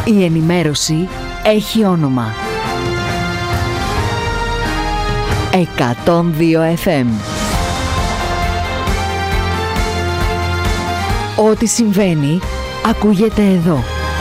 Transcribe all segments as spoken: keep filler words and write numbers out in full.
Η ενημέρωση έχει όνομα. εκατόν δύο εφ εμ. Ό,τι συμβαίνει, ακούγεται εδώ.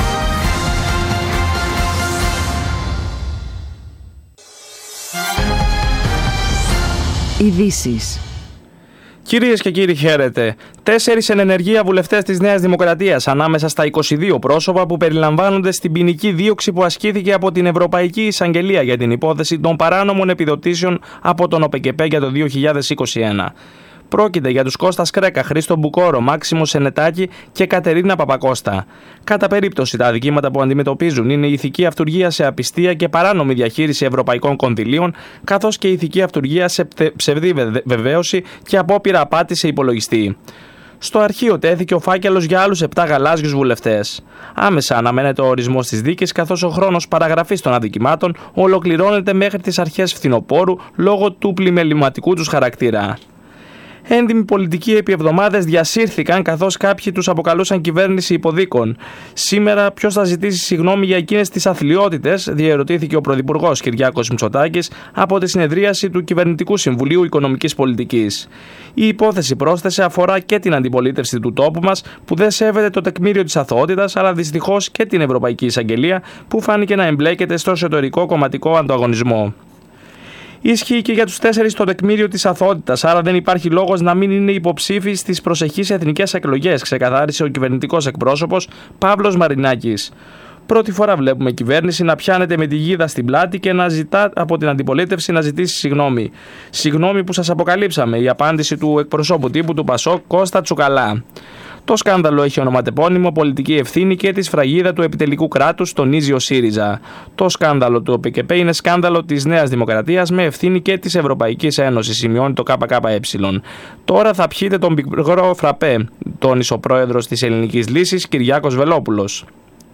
Ειδήσεις. Κυρίες και κύριοι, χαίρετε. Τέσσερις εν ενεργεία βουλευτές της Νέας Δημοκρατίας ανάμεσα στα είκοσι δύο πρόσωπα που περιλαμβάνονται στην ποινική δίωξη που ασκήθηκε από την Ευρωπαϊκή Εισαγγελία για την υπόθεση των παράνομων επιδοτήσεων από τον ΟΠΕΚΕΠΕ για το δύο χιλιάδες είκοσι ένα. Πρόκειται για τους Κώστας Κρέκα, Χρήστο Μπουκόρο, Μάξιμο Σενετάκη και Κατερίνα Παπακώστα. Κατά περίπτωση, τα αδικήματα που αντιμετωπίζουν είναι η ηθική αυτουργία σε απιστία και παράνομη διαχείριση ευρωπαϊκών κονδυλίων, καθώς και η ηθική αυτουργία σε ψευδή βεβαίωση και απόπειρα απάτη σε υπολογιστή. Στο αρχείο τέθηκε ο φάκελος για άλλους επτά γαλάζιους βουλευτές. Άμεσα αναμένεται ο ορισμός της δίκης, καθώς ο χρόνος παραγραφής των αδικημάτων ολοκληρώνεται μέχρι τις αρχές φθινοπόρου λόγω του πλημεληματικού τους χαρακτήρα. Έντιμοι πολιτικοί επί εβδομάδες διασύρθηκαν, καθώς κάποιοι τους αποκαλούσαν κυβέρνηση υποδίκων. Σήμερα, ποιος θα ζητήσει συγγνώμη για εκείνες τις αθλιότητες, διερωτήθηκε ο Πρωθυπουργός Κυριάκος Μητσοτάκης από τη συνεδρίαση του Κυβερνητικού Συμβουλίου Οικονομικής Πολιτικής. Η υπόθεση, πρόσθεσε, αφορά και την αντιπολίτευση του τόπου μας, που δεν σέβεται το τεκμήριο της αθωότητας, αλλά δυστυχώς και την Ευρωπαϊκή Εισαγγελία, που φάνηκε να εμπλέκεται στο εσωτερικό κομματικό ανταγωνισμό. Ισχύει και για τους τέσσερις το τεκμήριο της αθωότητας, άρα δεν υπάρχει λόγος να μην είναι υποψήφοι στις προσεχείς εθνικές εκλογές, ξεκαθάρισε ο κυβερνητικός εκπρόσωπος Παύλος Μαρινάκης. Πρώτη φορά βλέπουμε κυβέρνηση να πιάνεται με τη γίδα στην πλάτη και να ζητά από την αντιπολίτευση να ζητήσει συγγνώμη. Συγγνώμη που σας αποκαλύψαμε, η απάντηση του εκπροσώπου τύπου του Πασόκ Κώστα Τσουκαλά. Το σκάνδαλο έχει ονοματεπώνυμο πολιτική ευθύνη και τη σφραγίδα του επιτελικού κράτους, τονίζει ο ΣΥΡΙΖΑ. Το σκάνδαλο του ΟΠΕΚΕΠΕ είναι σκάνδαλο της Νέας Δημοκρατίας με ευθύνη και της Ευρωπαϊκής Ένωσης, σημειώνει το ΚΚΕ. Τώρα θα πιείτε τον πικρό φραπέ, τόνισε ο πρόεδρος της Ελληνικής Λύσης, Κυριάκος Βελόπουλος.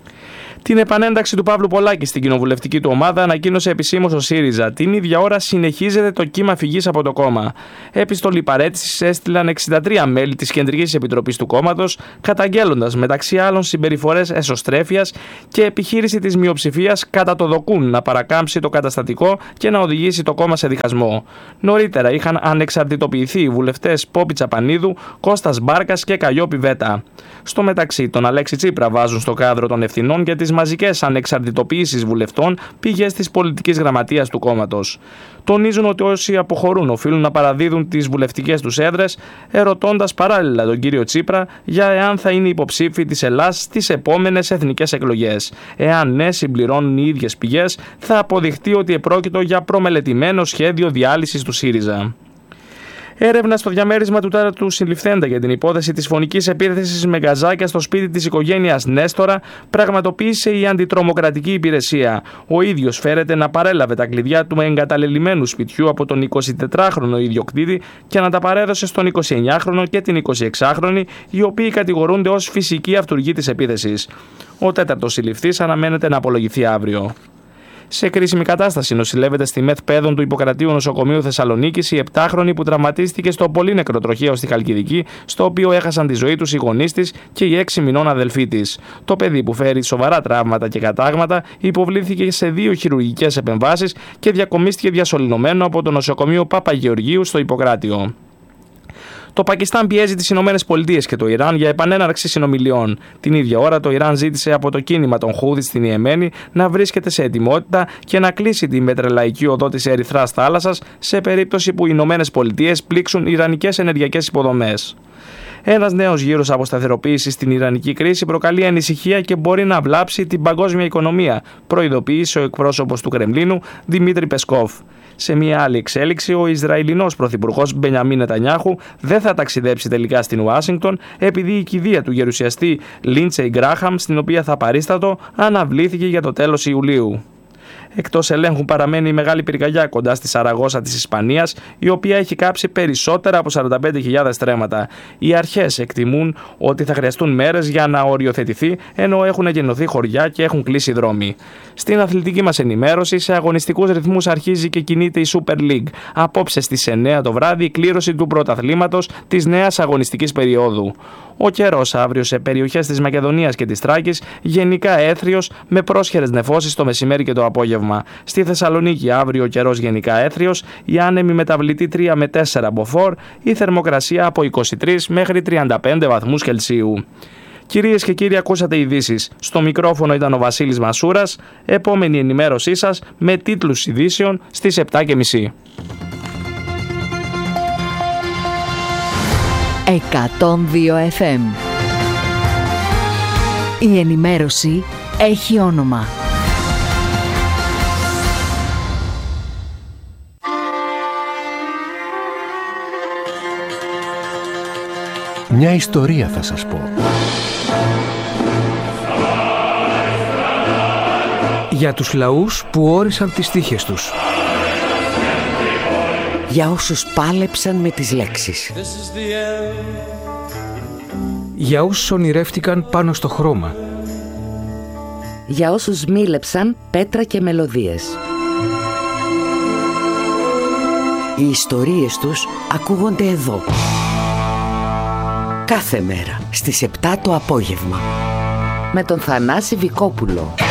Την επανένταξη του Παύλου Πολάκη στην κοινοβουλευτική του ομάδα ανακοίνωσε επισήμως ο ΣΥΡΙΖΑ. Την ίδια ώρα συνεχίζεται το κύμα φυγής από το κόμμα. Επιστολή παραίτησης έστειλαν εξήντα τρία μέλη της Κεντρικής Επιτροπής του κόμματος, καταγγέλλοντας μεταξύ άλλων συμπεριφορές εσωστρέφειας και επιχείρηση της μειοψηφίας κατά το δοκούν να παρακάμψει το καταστατικό και να οδηγήσει το κόμμα σε διχασμό. Νωρίτερα είχαν ανεξαρτητοποιηθεί οι βουλευτές Πόπη Τσαπανίδου, Κώστας Μπάρκας και Καλλιόπη Βέτα. Στο μεταξύ, τον Αλέξη Τσίπρα βάζουν στο κάδρο των ευθυνών για τις μαζικές ανεξαρτητοποιήσεις βουλευτών, πηγές της πολιτικής γραμματείας του κόμματος. Τονίζουν ότι όσοι αποχωρούν οφείλουν να παραδίδουν τις βουλευτικές τους έδρες, ερωτώντας παράλληλα τον κύριο Τσίπρα για εάν θα είναι υποψήφοι της Ελλάδας στις επόμενες εθνικές εκλογές. Εάν ναι, συμπληρώνουν οι ίδιες πηγές, θα αποδειχτεί ότι επρόκειτο για προμελετημένο σχέδιο διάλυσης του ΣΥΡΙΖΑ. Έρευνα στο διαμέρισμα του τέταρτου συλληφθέντα για την υπόθεση της φωνικής επίθεσης με γκαζάκια στο σπίτι της οικογένειας Νέστορα πραγματοποίησε η αντιτρομοκρατική υπηρεσία. Ο ίδιος φέρεται να παρέλαβε τα κλειδιά του εγκαταλελειμμένου σπιτιού από τον εικοσιτετράχρονο ιδιοκτήτη και να τα παρέδωσε στον εικοσιεννιάχρονο και την εικοσιεξάχρονη, οι οποίοι κατηγορούνται ως φυσική αυτουργή της επίθεσης. Ο τέταρτος συλληφθής αναμένεται να απολογηθεί αύριο. Σε κρίσιμη κατάσταση νοσηλεύεται στη ΜΕΘ Παιδών του Ιπποκρατείου Νοσοκομείου Θεσσαλονίκης η επτάχρονη που τραυματίστηκε στο πολύ νεκροτροχαίο στη Χαλκιδική, στο οποίο έχασαν τη ζωή τους οι γονείς της και η έξι μηνών αδελφή της. Το παιδί, που φέρει σοβαρά τραύματα και κατάγματα, υποβλήθηκε σε δύο χειρουργικές επεμβάσεις και διακομίστηκε διασωληνωμένο από το νοσοκομείο Παπαγεωργίου στο Ιπποκράτιο. Το Πακιστάν πιέζει τις Ηνωμένες Πολιτείες και το Ιράν για επανέναρξη συνομιλιών. Την ίδια ώρα, το Ιράν ζήτησε από το κίνημα των Χούδι στην Ιεμένη να βρίσκεται σε ετοιμότητα και να κλείσει τη μετρελαϊκή οδό της Ερυθράς Θάλασσας σε περίπτωση που οι Ηνωμένες Πολιτείες πλήξουν ιρανικές ενεργειακές υποδομές. Ένας νέος γύρος αποσταθεροποίησης στην ιρανική κρίση προκαλεί ανησυχία και μπορεί να βλάψει την παγκόσμια οικονομία, προειδοποίησε ο εκπρόσωπος του Κρεμλίνου Δημήτρη Πεσκόφ. Σε μια άλλη εξέλιξη, ο Ισραηλινός πρωθυπουργός Μπενιαμίν Νετανιάχου δεν θα ταξιδέψει τελικά στην Ουάσιγκτον, επειδή η κηδεία του γερουσιαστή Λίντσεϊ Γκράχαμ, στην οποία θα παρίστατο, αναβλήθηκε για το τέλος Ιουλίου. Εκτός ελέγχου παραμένει η μεγάλη πυρκαγιά κοντά στη Σαραγώσα της Ισπανίας, η οποία έχει κάψει περισσότερα από σαράντα πέντε χιλιάδες στρέμματα. Οι αρχές εκτιμούν ότι θα χρειαστούν μέρες για να οριοθετηθεί, ενώ έχουν γεννωθεί χωριά και έχουν κλείσει δρόμοι. Στην αθλητική μας ενημέρωση, σε αγωνιστικούς ρυθμούς αρχίζει και κινείται η Super League. Απόψε στις εννέα το βράδυ η κλήρωση του πρωταθλήματος της νέας αγωνιστικής περίοδου. Ο καιρός αύριο σε περιοχές της Μακεδονίας και της Θράκης γενικά έθριος με πρόσχερες νεφώσεις το μεσημέρι και το απόγευμα. Στη Θεσσαλονίκη αύριο ο καιρός γενικά έθριος, η άνεμη μεταβλητή τρία με τέσσερα μποφόρ, η θερμοκρασία από είκοσι τρεις μέχρι τριάντα πέντε βαθμούς Κελσίου. Κυρίες και κύριοι, ακούσατε ειδήσεις. Στο μικρόφωνο ήταν ο Βασίλης Μασούρας. Επόμενη ενημέρωσή σας με τίτλους ειδήσεων στις επτά και μισή. εκατόν δύο εφ εμ. Η ενημέρωση έχει όνομα. Μια ιστορία θα σας πω. Για τους λαούς που όρισαν τις τύχες τους. Για όσους πάλεψαν με τις λέξεις. Για όσους ονειρεύτηκαν πάνω στο χρώμα. Για όσους μίλεψαν πέτρα και μελωδίες. Οι ιστορίες τους ακούγονται εδώ. Κάθε μέρα στις επτά το απόγευμα. Με τον Θανάση Βικόπουλο.